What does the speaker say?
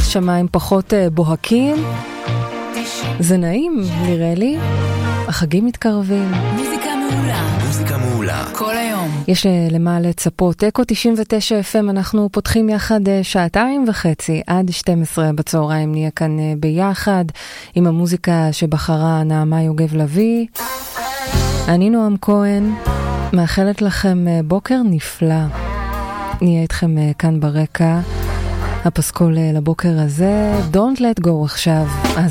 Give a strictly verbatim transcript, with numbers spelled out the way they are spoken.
שמיים פחות בוהקים. זה נעים, נראה לי. החגים מתקרבים. מוזיקה מעולה. מוזיקה מעולה. כל היום. יש למה לצפות. אקו תשעים ותשע אף אם, אנחנו פותחים יחד שעתיים וחצי עד שתים עשרה בצהריים. נהיה כאן ביחד עם המוזיקה שבחרה נעמה יוגב לוי. אני נועם כהן, מאחלת לכם בוקר נפלא. נהיה איתכם כאן ברקע. הפסקול לבוקר הזה, Don't Let Go עכשיו.